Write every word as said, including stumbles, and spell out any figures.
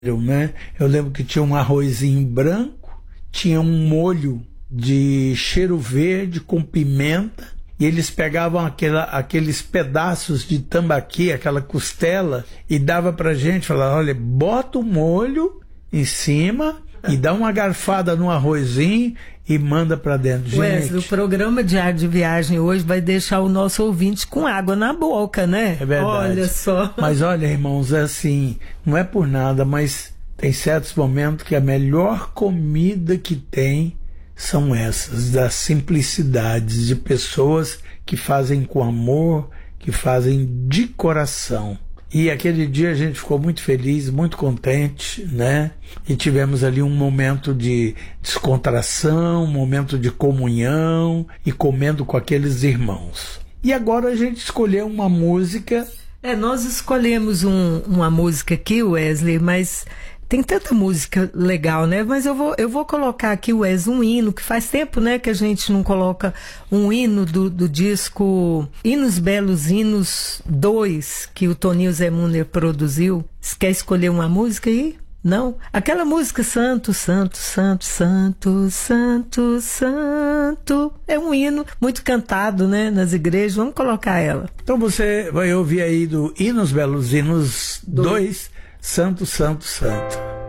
né? Eu lembro que tinha um arrozinho branco, tinha um molho de cheiro verde com pimenta, e eles pegavam aquela, aqueles pedaços de tambaqui, aquela costela, e dava pra gente, falava, olha, bota o molho em cima e dá uma garfada no arrozinho e manda pra dentro. Gente, Wesley, o programa Diário de Viagem hoje vai deixar o nosso ouvinte com água na boca, né? É verdade. Olha só. Mas olha, irmãos, é assim, não é por nada, mas tem certos momentos que a melhor comida que tem são essas, das simplicidades de pessoas que fazem com amor, que fazem de coração. E aquele dia a gente ficou muito feliz, muito contente, né? E tivemos ali um momento de descontração, um momento de comunhão e comendo com aqueles irmãos. E agora a gente escolheu uma música. É, nós escolhemos um, uma música aqui, Wesley, mas tem tanta música legal, né? Mas eu vou, eu vou colocar aqui, Wesley, um hino, que faz tempo, né, que a gente não coloca um hino do, do disco Hinos Belos Hinos dois, que o Toninho Zé Muner produziu. Você quer escolher uma música aí? Não? Aquela música Santo, Santo, Santo, Santo, Santo, Santo. É um hino muito cantado, né, nas igrejas. Vamos colocar ela. Então você vai ouvir aí do Hinos Belos Hinos dois, Santo, Santo, Santo.